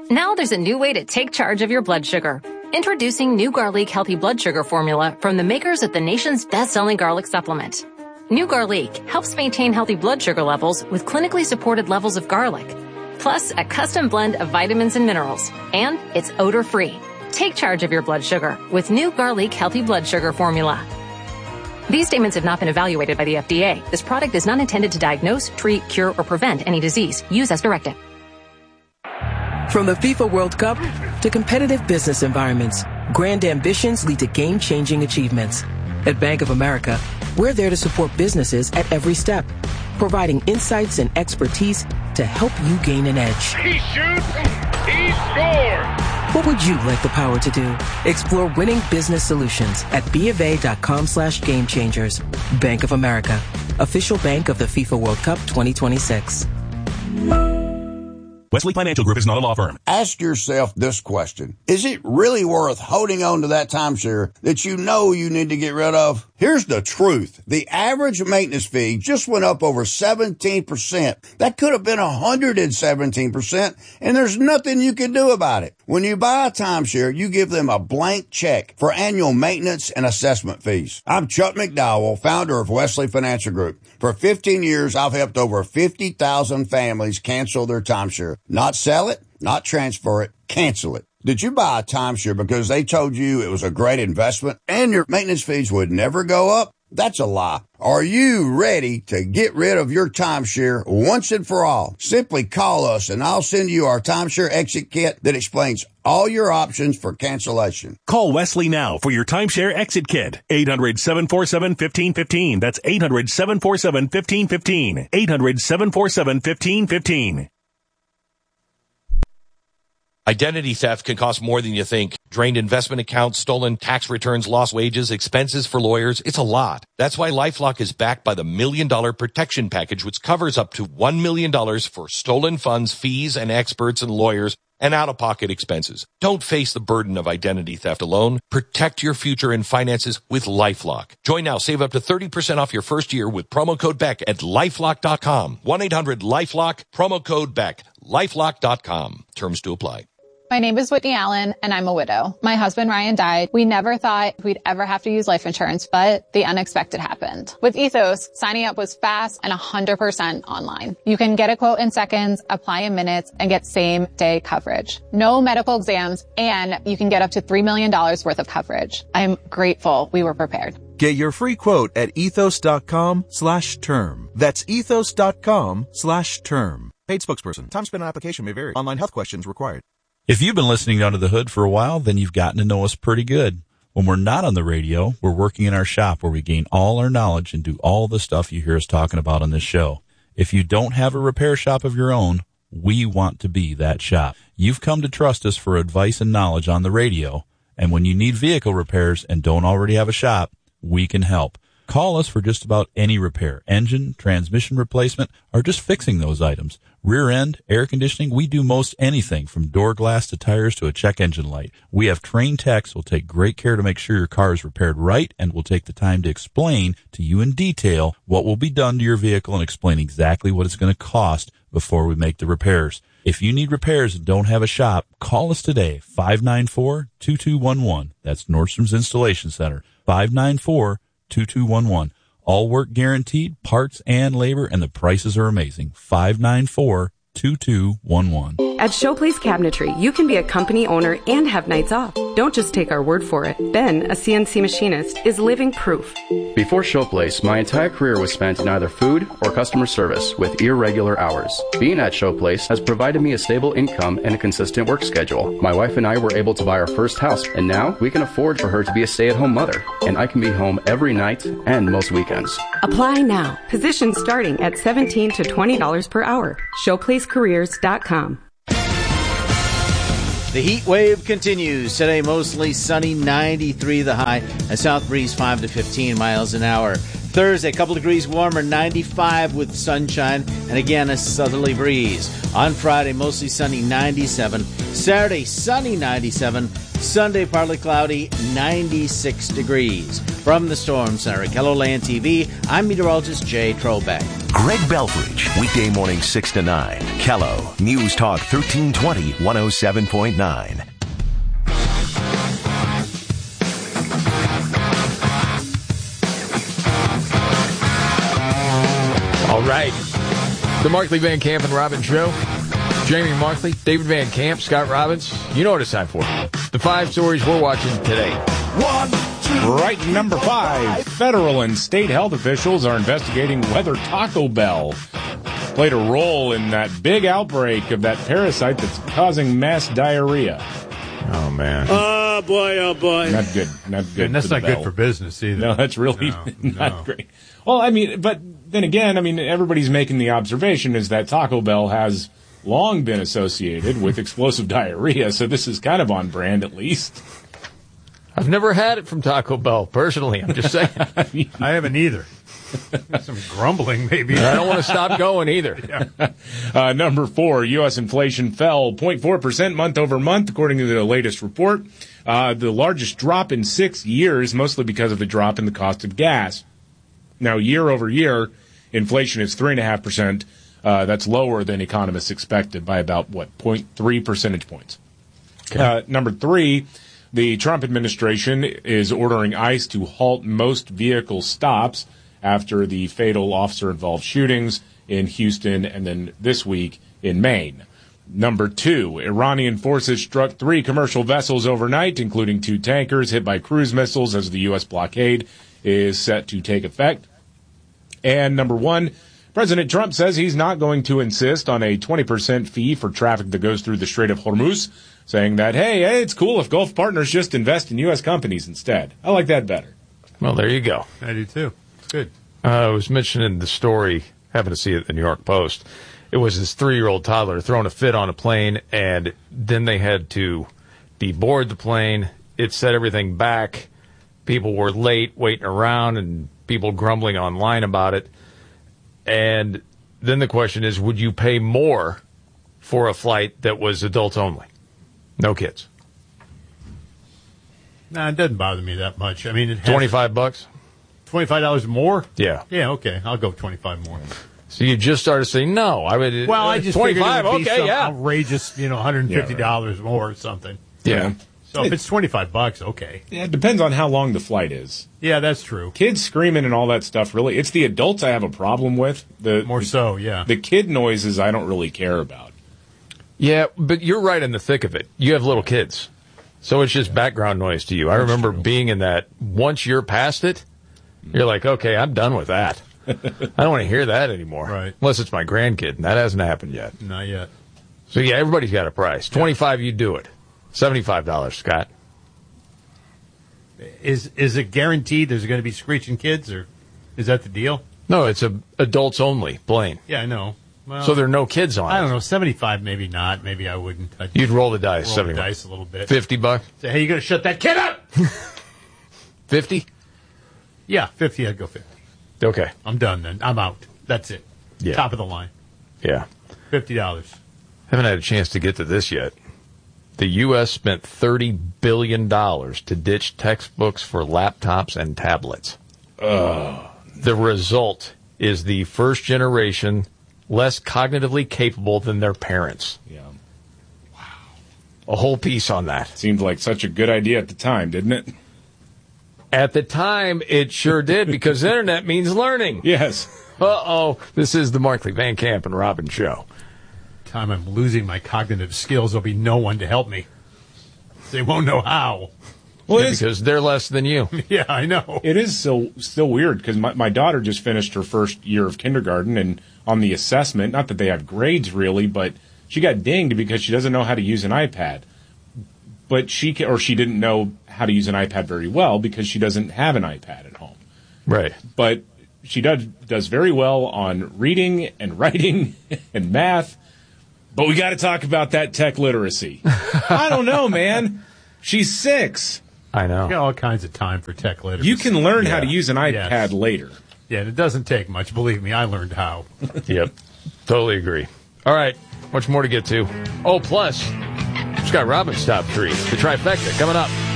Now there's a new way to take charge of your blood sugar. Introducing New Garlic Healthy Blood Sugar Formula from the makers of the nation's best-selling garlic supplement. New Garlic helps maintain healthy blood sugar levels with clinically supported levels of garlic, plus a custom blend of vitamins and minerals, and it's odor-free. Take charge of your blood sugar with New Garlic Healthy Blood Sugar Formula. These statements have not been evaluated by the FDA. This product is not intended to diagnose, treat, cure, or prevent any disease. Use as directed. From the FIFA World Cup to competitive business environments, grand ambitions lead to game-changing achievements. At Bank of America, we're there to support businesses at every step, providing insights and expertise to help you gain an edge. He shoots, he scores! What would you like the power to do? Explore winning business solutions at BofA.com/gamechangers. Bank of America, official bank of the FIFA World Cup 2026. Wesley Financial Group is not a law firm. Ask yourself this question. Is it really worth holding on to that timeshare that you know you need to get rid of? Here's the truth. The average maintenance fee just went up over 17%. That could have been 117%, and there's nothing you can do about it. When you buy a timeshare, you give them a blank check for annual maintenance and assessment fees. I'm Chuck McDowell, founder of Wesley Financial Group. For 15 years, I've helped over 50,000 families cancel their timeshare. Not sell it, not transfer it, cancel it. Did you buy a timeshare because they told you it was a great investment and your maintenance fees would never go up? That's a lie. Are you ready to get rid of your timeshare once and for all? Simply call us and I'll send you our timeshare exit kit that explains all your options for cancellation. Call Wesley now for your timeshare exit kit. 800-747-1515. That's 800-747-1515. 800-747-1515. Identity theft can cost more than you think. Drained investment accounts, stolen tax returns, lost wages, expenses for lawyers. It's a lot. That's why LifeLock is backed by the $1 Million Protection Package, which covers up to $1 million for stolen funds, fees, and experts and lawyers, and out-of-pocket expenses. Don't face the burden of identity theft alone. Protect your future and finances with LifeLock. Join now. Save up to 30% off your first year with promo code BECK at LifeLock.com. 1-800-LifeLock, promo code BECK. LifeLock.com. Terms to apply. My name is Whitney Allen, and I'm a widow. My husband, Ryan, died. We never thought we'd ever have to use life insurance, but the unexpected happened. With Ethos, signing up was fast and 100% online. You can get a quote in seconds, apply in minutes, and get same-day coverage. No medical exams, and you can get up to $3 million worth of coverage. I'm grateful we were prepared. Get your free quote at ethos.com/term. That's ethos.com/term. Paid spokesperson. Time spent on application may vary. Online health questions required. If you've been listening Under the Hood for a while, then you've gotten to know us pretty good. When we're not on the radio, we're working in our shop where we gain all our knowledge and do all the stuff you hear us talking about on this show. If you don't have a repair shop of your own, we want to be that shop. You've come to trust us for advice and knowledge on the radio, and when you need vehicle repairs and don't already have a shop, we can help. Call us for just about any repair, engine, transmission replacement, or just fixing those items. Rear end, air conditioning, we do most anything from door glass to tires to a check engine light. We have trained techs who will take great care to make sure your car is repaired right and will take the time to explain to you in detail what will be done to your vehicle and explain exactly what it's going to cost before we make the repairs. If you need repairs and don't have a shop, call us today, 594-2211. That's Nordstrom's Installation Center, 594-2211. All work guaranteed, parts and labor, and the prices are amazing. 594-2211. At Showplace Cabinetry, you can be a company owner and have nights off. Don't just take our word for it. Ben, a CNC machinist, is living proof. Before Showplace, my entire career was spent in either food or customer service with irregular hours. Being at Showplace has provided me a stable income and a consistent work schedule. My wife and I were able to buy our first house, and now we can afford for her to be a stay-at-home mother, and I can be home every night and most weekends. Apply now. Positions starting at $17 to $20 per hour. ShowplaceCareers.com. The heat wave continues. Today, mostly sunny, 93 the high. A south breeze 5 to 15 miles an hour. Thursday, a couple degrees warmer, 95 with sunshine, and again, a southerly breeze. On Friday, mostly sunny, 97. Saturday, sunny, 97. Sunday, partly cloudy, 96 degrees. From the Storm Center at KELOLAND TV, I'm meteorologist Jay Trobeck. Greg Belfridge, weekday morning 6 to 9. Kello, News Talk 1320, 107.9. All right. The Markley, Van Camp, and Robbins Show. Jamie Markley, David Van Camp, Scott Robbins. You know what it's time for. The 5 stories we're watching today. Right, number 5. Federal and state health officials are investigating whether Taco Bell played a role in that big outbreak of that parasite that's causing mass diarrhea. Oh, man. Oh, boy, oh, boy. Not good. Not good. And that's not Bell. good for business either. No, that's really not great. Well, I mean, but then again, I mean, everybody's making the observation is that Taco Bell has long been associated with explosive diarrhea, so this is kind of on brand at least. I've never had it from Taco Bell, personally. I'm just saying. I haven't either. Some grumbling, maybe. I don't want to stop going either. Yeah. Number 4, U.S. inflation fell 0.4% month over month, according to the latest report. The largest drop in 6 years, mostly because of the drop in the cost of gas. Now, year over year, inflation is 3.5%. That's lower than economists expected by about, 0.3 percentage points. Okay. Number 3, the Trump administration is ordering ICE to halt most vehicle stops after the fatal officer-involved shootings in Houston and then this week in Maine. Number 2, Iranian forces struck 3 commercial vessels overnight, including 2 tankers hit by cruise missiles as the U.S. blockade is set to take effect. And number 1, President Trump says he's not going to insist on a 20% fee for traffic that goes through the Strait of Hormuz, saying that, hey, it's cool if Gulf partners just invest in U.S. companies instead. I like that better. Well, there you go. I do too. It's good. I was mentioning the story, happened to see it in the New York Post. It was this 3-year-old toddler throwing a fit on a plane, and then they had to deboard the plane. It set everything back. People were late, waiting around, and people grumbling online about it. And then the question is, would you pay more for a flight that was adults only? No kids. Nah, it doesn't bother me that much. I mean, it has $25? $25 more? Yeah. Yeah, okay. I'll go 25 more. So you just started saying no. I would. Well, I just 25. Figured it would be Okay, some yeah. outrageous, $150 more or something. Yeah. So if it's $25, okay. Yeah, it depends on how long the flight is. Yeah, that's true. Kids screaming and all that stuff, really. It's the adults I have a problem with. The kid noises I don't really care about. Yeah, but you're right in the thick of it. You have little kids. So it's just background noise to you. I remember being in that. Once you're past it, you're like, okay, I'm done with that. I don't want to hear that anymore. Right. Unless it's my grandkid, and that hasn't happened yet. Not yet. So, yeah, everybody's got a price. $25, you do it. $75, Scott. Is it guaranteed there's going to be screeching kids, or is that the deal? No, it's a adults only plane. Yeah, I know. Well, so there are no kids on it. I don't know. 75, maybe not. Maybe I wouldn't. You'd roll the dice. Roll the dice a little bit. $50. Say, hey, you got to shut that kid up. 50? Yeah, 50. I'd go 50. Okay, I'm done then. I'm out. That's it. Yeah. Top of the line. Yeah. $50. Haven't had a chance to get to this yet. The U.S. spent $30 billion to ditch textbooks for laptops and tablets. The result is the first generation less cognitively capable than their parents. Yeah. Wow. A whole piece on that. Seemed like such a good idea at the time, didn't it? At the time, it sure did, because internet means learning. Yes. Uh-oh. This is the Markley, Van Camp, and Robbins Show. Time I'm losing my cognitive skills, there'll be no one to help me. They won't know how. Well, because they're less than you. Yeah, I know. It is still weird, because my daughter just finished her first year of kindergarten, and on the assessment, not that they have grades really, but she got dinged because she doesn't know how to use an iPad. But she didn't know how to use an iPad very well because she doesn't have an iPad at home. Right. But she does very well on reading and writing and math. But we got to talk about that tech literacy. I don't know, man. She's 6. I know. You got all kinds of time for tech literacy. You can learn how to use an iPad later. Yeah, and it doesn't take much. Believe me, I learned how. Yep. Totally agree. All right. Much more to get to. Oh, plus, Scott Robbins' top three. The trifecta coming up.